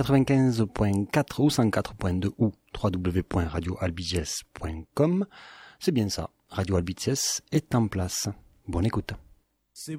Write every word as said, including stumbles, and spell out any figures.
quatre-vingt-quinze point quatre ou cent quatre point deux ou w w w point radio albiges point com. C'est bien ça, Radio Albiges est en place. Bonne écoute.